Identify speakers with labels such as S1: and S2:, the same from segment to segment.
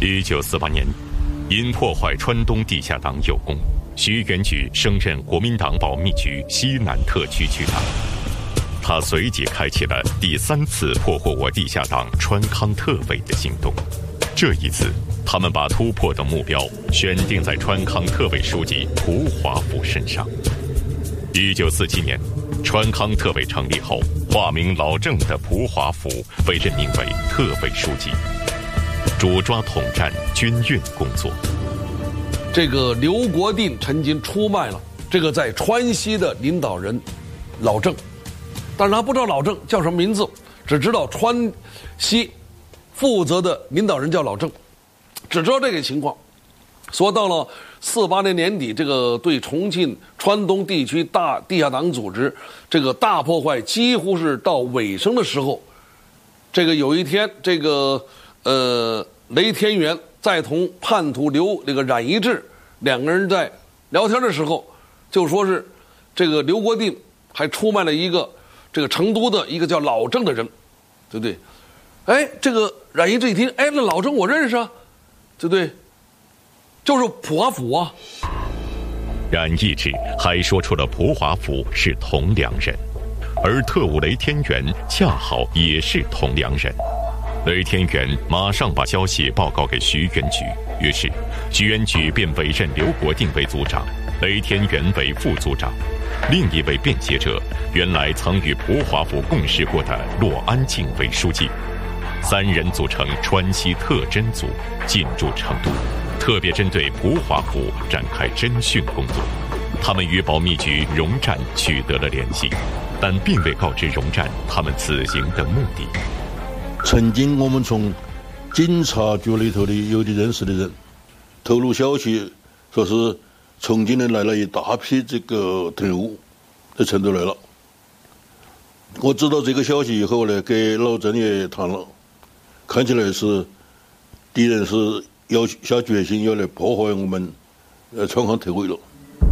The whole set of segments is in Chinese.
S1: 1948年，因破坏川东地下党有功，徐元举升任国民党保密局西南特区局长。他随即开启了第3次破获我地下党川康特委的行动。这一次，他们把突破的目标选定在川康特委书记蒲华甫身上。1947年，川康特委成立后，化名老郑的蒲华甫被任命为特委书记，主抓统战军运工作。
S2: 这个刘国定曾经出卖了这个在川西的领导人老郑，但是他不知道老郑叫什么名字，只知道川西负责的领导人叫老郑，只知道这个情况。说到了48年年底，这个对重庆川东地区大地下党组织这个大破坏几乎是到尾声的时候，这个有一天，这个雷天元在同叛徒冉一志两个人在聊天的时候，就说是这个刘国定还出卖了一个这个成都的一个叫老郑的人，对不对？哎，这个冉一志一听，哎，那老郑我认识啊，对不对？就是蒲华甫啊。
S1: 冉一志还说出了蒲华甫是同梁人，而特务雷天元恰好也是同梁人。雷天元马上把消息报告给徐元举，于是徐元举便委任刘国定为组长，雷天元为副组长。另一位辩解者原来曾与蒲华甫共事过的骆安静为书记。3人组成川西特侦组，进驻成都，特别针对蒲华甫展开侦讯工作。他们与保密局荣战取得了联系，但并未告知荣战他们此行的目的。
S3: 曾经我们从警察局里头的有的认识的人透露消息，说是重庆人来了一大批这个特务在成都来了。我知道这个消息以后呢，给老郑也谈了，看起来是敌人是要下决心要来破坏我们川康特委了。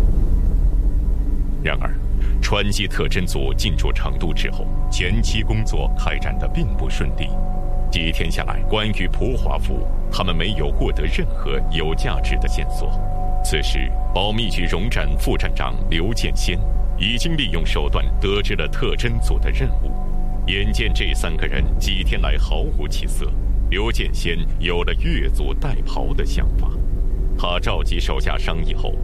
S1: 然而川西特侦组进驻成都之后，前期工作开展得并不顺利。几天下来，关于蒲华甫，他们没有获得任何有价值的线索。此时，保密局荣战副站长刘建先已经利用手段得知了特侦组的任务。眼见这3个人几天来毫无起色，刘建先有了越俎代庖的想法。他召集手下商议后，